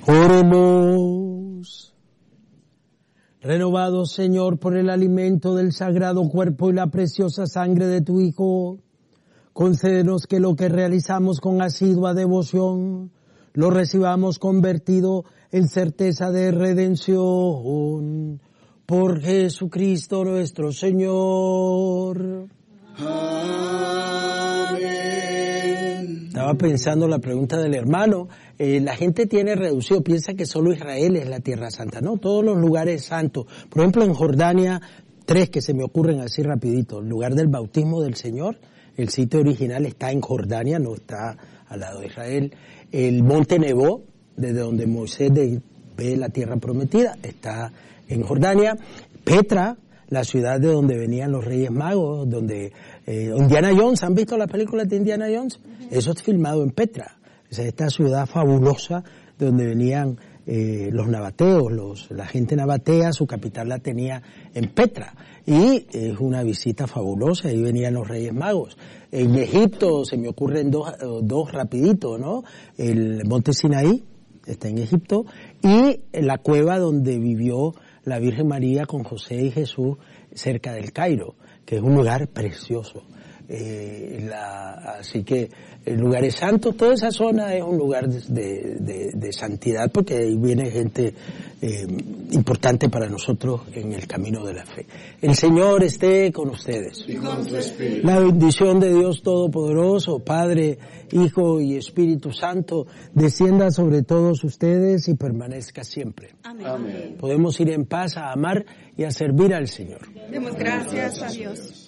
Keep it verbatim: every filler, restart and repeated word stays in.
Oremos. Renovados, Señor, por el alimento del sagrado cuerpo y la preciosa sangre de tu Hijo, concédenos que lo que realizamos con asidua devoción lo recibamos convertido en certeza de redención. Por Jesucristo nuestro Señor. Amén. Estaba pensando la pregunta del hermano. Eh, la gente tiene reducido, piensa que solo Israel es la tierra santa. No, todos los lugares santos. Por ejemplo, en Jordania, tres que se me ocurren así rapidito. El lugar del bautismo del Señor, el sitio original está en Jordania, no está al lado de Israel. El monte Nebo, desde donde Moisés de, ve la tierra prometida, está en Jordania. Petra, la ciudad de donde venían los Reyes Magos, donde eh, Indiana Jones, ¿han visto las películas de Indiana Jones? Uh-huh. Eso es filmado en Petra. O sea, esta ciudad fabulosa de donde venían eh, los nabateos, los, la gente nabatea, su capital la tenía en Petra. Y es una visita fabulosa, ahí venían los Reyes Magos. En Egipto se me ocurren dos, dos rapidito, ¿no? El monte Sinaí está en Egipto y la cueva donde vivió la Virgen María con José y Jesús cerca del Cairo, que es un lugar precioso. Eh, la, así que el lugares santos, toda esa zona es un lugar de, de, de santidad, porque ahí viene gente eh, importante para nosotros en el camino de la fe. El Señor esté con ustedes. Y con tu espíritu. La bendición de Dios Todopoderoso, Padre, Hijo y Espíritu Santo, descienda sobre todos ustedes y permanezca siempre. Amén. Amén. Podemos ir en paz a amar y a servir al Señor. Demos gracias a Dios.